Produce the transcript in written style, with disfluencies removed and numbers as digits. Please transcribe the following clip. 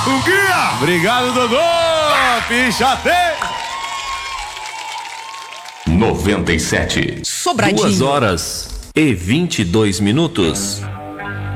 O guia! Obrigado, Dodô! Pichate! 97. Sobradinho. 2h22.